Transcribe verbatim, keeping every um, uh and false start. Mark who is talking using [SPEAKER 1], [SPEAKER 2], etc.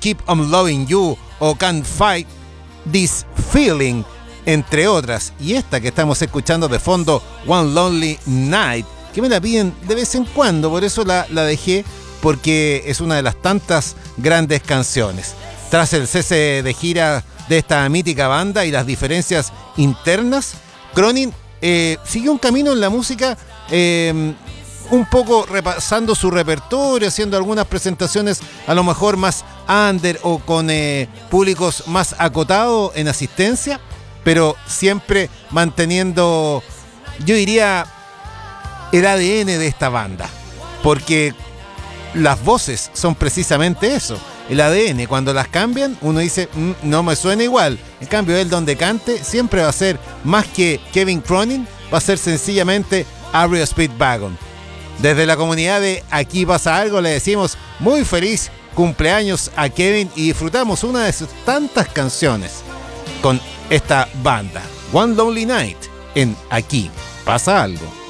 [SPEAKER 1] Keep On Loving You o Can't Fight This Feeling, entre otras. Y esta que estamos escuchando de fondo, One Lonely Night, que me la piden de vez en cuando, por eso la, la dejé, porque es una de las tantas grandes canciones. Tras el cese de gira de esta mítica banda y las diferencias internas, Cronin eh, siguió un camino en la música, eh, un poco repasando su repertorio, haciendo algunas presentaciones a lo mejor más under o con eh, públicos más acotados en asistencia, pero siempre manteniendo, yo diría, el A D N de esta banda, porque las voces son precisamente eso, el A D N. Cuando las cambian, uno dice, mmm, no me suena igual. En cambio, él donde cante siempre va a ser más que Kevin Cronin, va a ser sencillamente R E O Speedwagon. Desde la comunidad de Aquí Pasa Algo le decimos muy feliz cumpleaños a Kevin y disfrutamos una de sus tantas canciones con esta banda, One Lonely Night, en Aquí Pasa Algo.